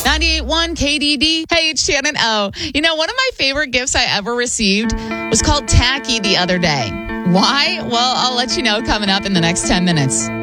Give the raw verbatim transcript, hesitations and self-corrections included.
ninety-eight point one K D D. Hey, it's Shannon O. You know, one of my favorite gifts I ever received was called Tacky the other day. Why? Well, I'll let you know coming up in the next ten minutes.